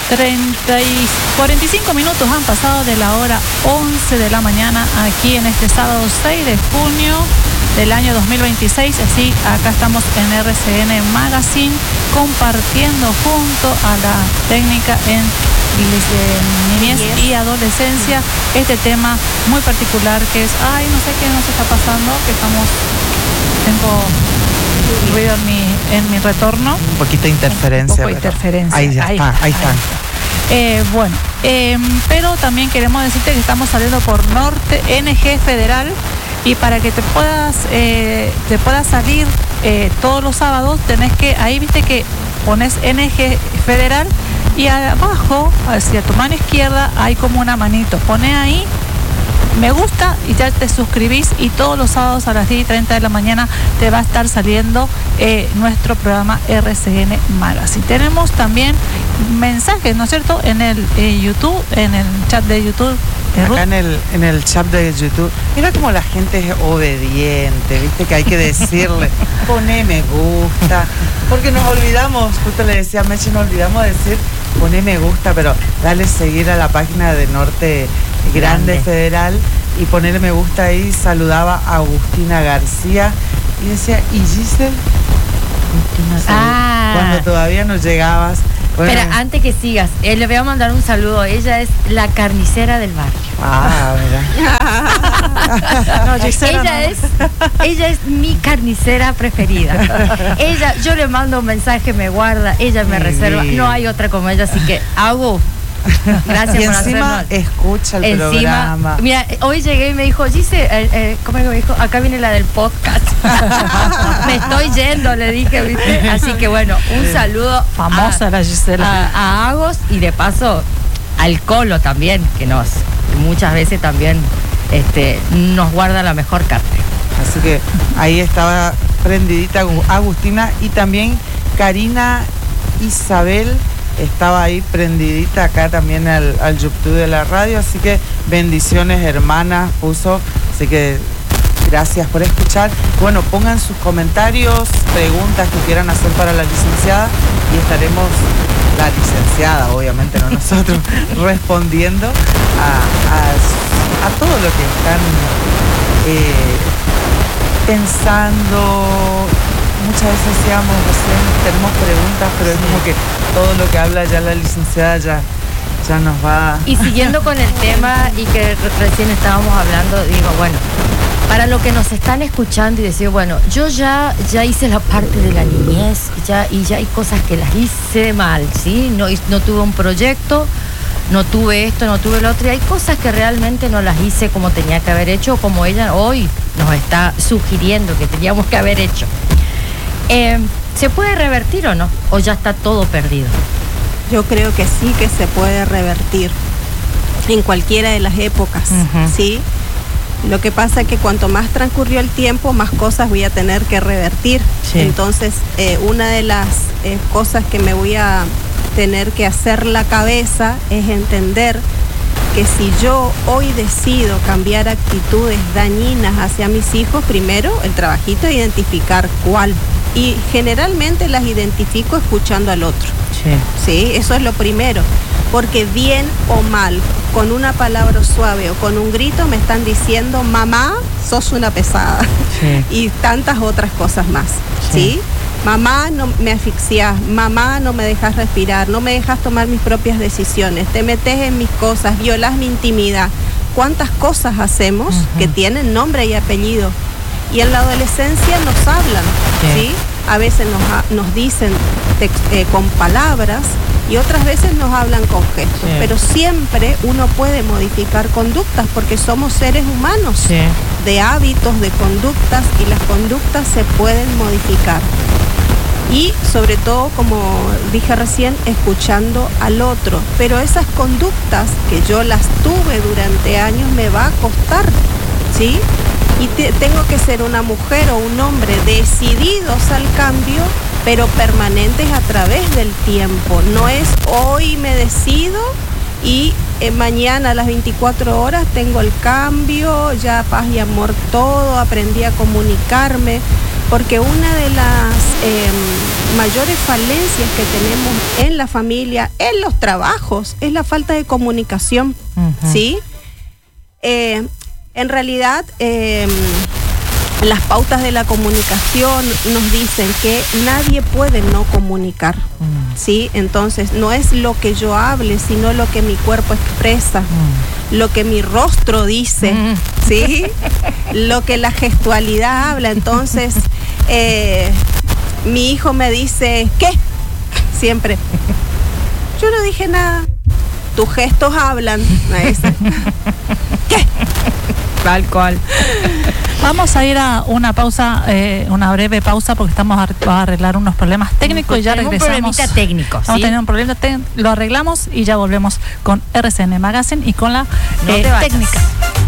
45 minutos han pasado de la hora 11 de la mañana aquí en este sábado 6 de junio del año 2026. Así, acá estamos en RCN Magazine compartiendo junto a la técnica en niñez y adolescencia este tema muy particular que es, no sé qué nos está pasando, que tengo ruido en mi retorno. Un poquito de interferencia. Un poco de interferencia. Ahí está. Pero también queremos decirte que estamos saliendo por Norte NG Federal, y para que te puedas salir todos los sábados tenés que, ahí viste que pones NG Federal y abajo, hacia tu mano izquierda, hay como una manito. Poné ahí me gusta y ya te suscribís, y todos los sábados a las 10:30 de la mañana te va a estar saliendo nuestro programa RCN Magazine. Tenemos también mensajes, ¿no es cierto?, en el YouTube, en el chat de YouTube. Acá en el chat de YouTube, mira cómo la gente es obediente, viste que hay que decirle, poné me gusta, porque nos olvidamos, justo le decía a Meche, nos olvidamos de decir poné me gusta, pero dale seguir a la página de Norte Grande Federal y ponerle me gusta ahí. Saludaba a Agustina García y decía, ¿y Giselle? Cuando todavía no llegabas. Bueno, espera, antes que sigas, le voy a mandar un saludo. Ella es la carnicera del barrio. Mira. No, ella es mi carnicera preferida. Yo le mando un mensaje, me guarda, ella me reserva. No hay otra como ella, así que hago. Gracias y por encima hacernos. Escucha el programa. Mira, hoy llegué y me dijo, Gise, ¿cómo me dijo? Acá viene la del podcast. Me estoy yendo, le dije, ¿viste? Así que bueno, un saludo famosa la Gisela. A Agos, y de paso al Colo también, que muchas veces también nos guarda la mejor carta. Así que ahí estaba prendidita Agustina, y también Karina Isabel estaba ahí prendidita acá también al YouTube de la radio. Así que bendiciones, hermanas, puso. Así que gracias por escuchar. Bueno, pongan sus comentarios, preguntas que quieran hacer para la licenciada, y estaremos, la licenciada obviamente, no nosotros, respondiendo a todo lo que están pensando. Muchas veces decíamos, tenemos preguntas, pero es como que todo lo que habla ya la licenciada ya nos va. Y siguiendo con el tema, y que recién estábamos hablando, digo, bueno, para lo que nos están escuchando y decir, bueno, yo ya hice la parte de la niñez, y ya hay cosas que las hice mal, ¿sí? No tuve un proyecto, no tuve esto, no tuve lo otro, y hay cosas que realmente no las hice como tenía que haber hecho, como ella hoy nos está sugiriendo que teníamos que haber hecho. ¿Se puede revertir o no? ¿O ya está todo perdido? Yo creo que sí, que se puede revertir en cualquiera de las épocas, ¿sí? Lo que pasa es que cuanto más transcurrió el tiempo, más cosas voy a tener que revertir. Sí. Entonces, una de las cosas que me voy a tener que hacer la cabeza es entender que si yo hoy decido cambiar actitudes dañinas hacia mis hijos, primero el trabajito es identificar cuál. Y generalmente las identifico escuchando al otro. Sí, eso es lo primero. Porque bien o mal, con una palabra suave o con un grito me están diciendo, mamá, sos una pesada. Sí. Y tantas otras cosas más. ¿Sí? Mamá, no me asfixias, mamá, no me dejas respirar, no me dejas tomar mis propias decisiones, te metes en mis cosas, violas mi intimidad. ¿Cuántas cosas hacemos que tienen nombre y apellido? Y en la adolescencia nos hablan, ¿sí? A veces nos dicen con palabras, y otras veces nos hablan con gestos, pero siempre uno puede modificar conductas, porque somos seres humanos, de hábitos, de conductas, y las conductas se pueden modificar. Y sobre todo, como dije recién, escuchando al otro. Pero esas conductas que yo las tuve durante años me va a costar, ¿sí? Y tengo que ser una mujer o un hombre decididos al cambio, pero permanentes a través del tiempo. No es hoy me decido y mañana a las 24 horas tengo el cambio, ya paz y amor todo, aprendí a comunicarme. Porque una de las mayores falencias que tenemos en la familia, en los trabajos, es la falta de comunicación, ¿sí? En realidad, las pautas de la comunicación nos dicen que nadie puede no comunicar, ¿sí? Entonces, no es lo que yo hable, sino lo que mi cuerpo expresa, lo que mi rostro dice, ¿sí? Lo que la gestualidad habla. Entonces, mi hijo me dice, ¿qué? Siempre. Yo no dije nada. Tus gestos hablan. ¿Qué? Tal cual. Vamos a ir a una pausa, una breve pausa, porque estamos a arreglar unos problemas técnicos y ya regresamos. Un problemita técnico, ¿sí? Vamos a tener un problema técnico, lo arreglamos y ya volvemos con RCN Magazine y con la técnica.